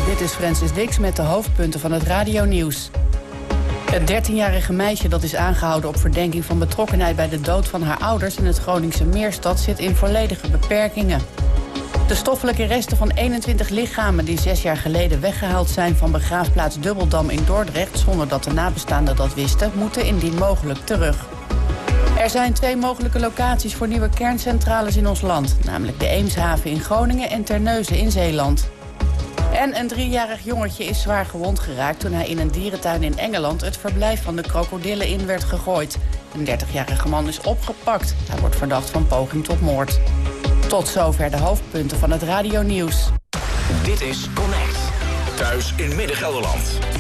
Dit is Francis Dix met de hoofdpunten van het radionieuws. Het 13-jarige meisje dat is aangehouden op verdenking van betrokkenheid bij de dood van haar ouders in het Groningse Meerstad zit in volledige beperkingen. De stoffelijke resten van 21 lichamen die 6 jaar geleden weggehaald zijn van begraafplaats Dubbeldam in Dordrecht, zonder dat de nabestaanden dat wisten, moeten indien mogelijk terug. Er zijn 2 mogelijke locaties voor nieuwe kerncentrales in ons land, namelijk de Eemshaven in Groningen en Terneuzen in Zeeland. En een 3-jarig jongetje is zwaar gewond geraakt toen hij in een dierentuin in Engeland het verblijf van de krokodillen in werd gegooid. Een 30-jarige man is opgepakt. Hij wordt verdacht van poging tot moord. Tot zover de hoofdpunten van het radionieuws. Dit is Connect. Thuis in Midden-Gelderland.